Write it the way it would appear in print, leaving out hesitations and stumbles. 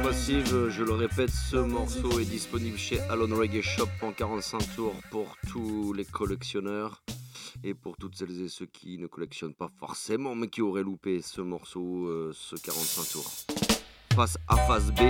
Massive, je le répète, ce morceau est disponible chez Alone Reggae Shop en 45 tours pour tous les collectionneurs et pour toutes celles et ceux qui ne collectionnent pas forcément mais qui auraient loupé ce morceau, ce 45 tours. Face A, face B,